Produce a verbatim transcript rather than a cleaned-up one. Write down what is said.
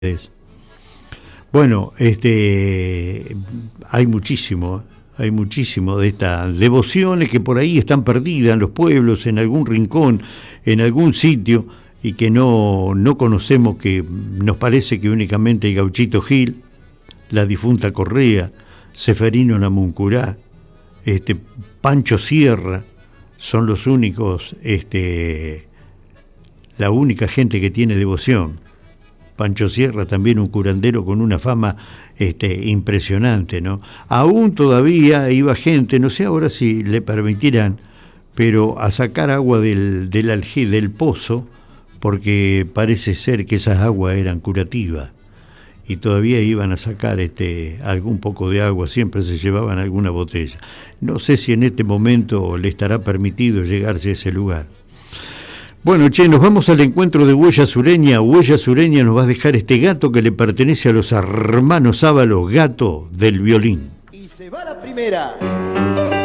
Es. Bueno, este, hay muchísimo, hay muchísimo de estas devociones que por ahí están perdidas en los pueblos, en algún rincón, en algún sitio, y que no, no conocemos, que nos parece que únicamente el Gauchito Gil, la difunta Correa, Seferino Namuncurá, este, Pancho Sierra, son los únicos, este, la única gente que tiene devoción. Pancho Sierra también un curandero con una fama este, impresionante, ¿no? Aún todavía iba gente, no sé ahora si le permitirán, pero a sacar agua del, del aljibe, del pozo, porque parece ser que esas aguas eran curativas, y todavía iban a sacar este, algún poco de agua, siempre se llevaban alguna botella. No sé si en este momento le estará permitido llegarse a ese lugar. Bueno, che, nos vamos al encuentro de Huella Sureña. Huella Sureña nos va a dejar este gato que le pertenece a los hermanos Ábalos, gato del violín. Y se va la primera.